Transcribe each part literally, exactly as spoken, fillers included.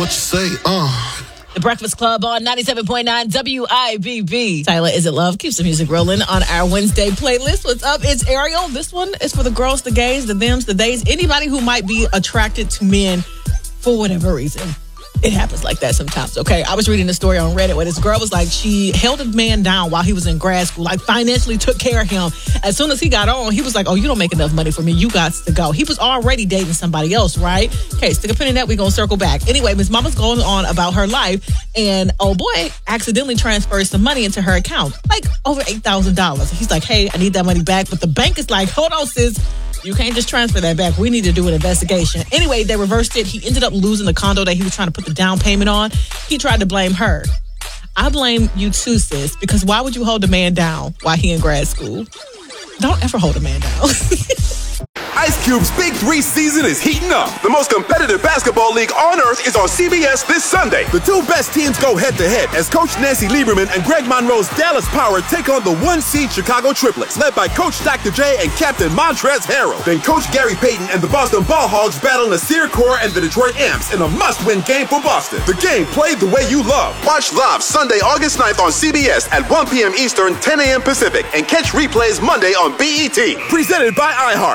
what you say, uh. The Breakfast Club on ninety-seven point nine W I B B. Tyler, Is It Love? Keeps the music rolling on our Wednesday playlist. What's up? It's Ariel. This one is for the girls, the gays, the thems, the theys, anybody who might be attracted to men for whatever reason. It happens like that sometimes, okay? I was reading a story on Reddit where this girl was like, she held a man down while he was in grad school, like financially took care of him. As soon as he got on, he was like, oh, you don't make enough money for me. You got to go. He was already dating somebody else, right? Okay, stick a pin in that. We're going to circle back. Anyway, Miss Mama's going on about her life, and oh boy, accidentally transferred some money into her account, like over eight thousand dollars. He's like, hey, I need that money back. But the bank is like, hold on, sis. You can't just transfer that back. We need to do an investigation. Anyway, they reversed it. He ended up losing the condo that he was trying to put the down payment on. He tried to blame her. I blame you too, sis, because why would you hold a man down while he in grad school? Don't ever hold a man down. Ice Cube's Big Three season is heating up. The most competitive basketball league on earth is on C B S this Sunday. The two best teams go head-to-head as Coach Nancy Lieberman and Greg Monroe's Dallas Power take on the one-seed Chicago Triplets, led by Coach Doctor J and Captain Montrezl Harrell. Then Coach Gary Payton and the Boston Ball Hogs battle Nasir Kaur and the Detroit Amps in a must-win game for Boston. The game played the way you love. Watch live Sunday, August ninth on C B S at one p.m. Eastern, ten a.m. Pacific, and catch replays Monday on B E T. Presented by iHeart.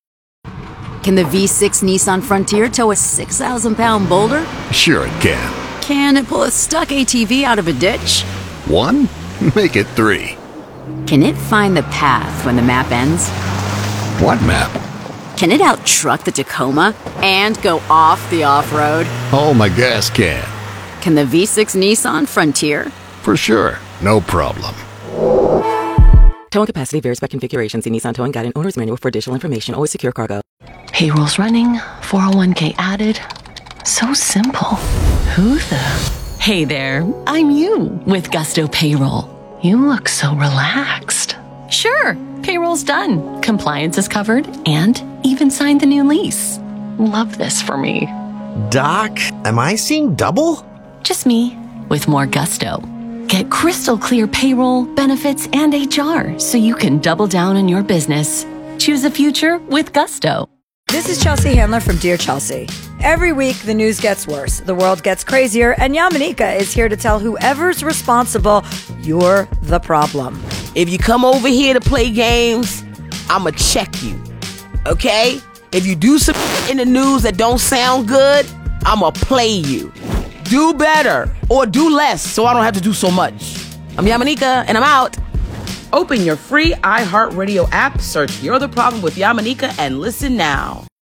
Can the V six Nissan Frontier tow a six thousand pound boulder? Sure it can. Can it pull a stuck A T V out of a ditch? One? Make it three. Can it find the path when the map ends? What map? Can it out-truck the Tacoma and go off the off-road? Oh, my gas can. Can the V six Nissan Frontier? For sure. No problem. Towing capacity varies by configuration. See Nissan Towing Guide and Owner's Manual for additional information. Always secure cargo. Payroll's running, four oh one k added. So simple. Who the? Hey there, I'm you with Gusto Payroll. You look so relaxed. Sure, payroll's done. Compliance is covered and even signed the new lease. Love this for me. Doc, am I seeing double? Just me with more gusto. Get crystal clear payroll, benefits, and H R so you can double down on your business. Choose a future with Gusto. This is Chelsea Handler from Dear Chelsea. Every week, the news gets worse, the world gets crazier, and Yamanika is here to tell whoever's responsible, you're the problem. If you come over here to play games, I'ma check you, okay? If you do some in the news that don't sound good, I'ma play you. Do better, or do less, so I don't have to do so much. I'm Yamanika, and I'm out. Open your free iHeartRadio app, search You're the Problem with Yamanika, and listen now.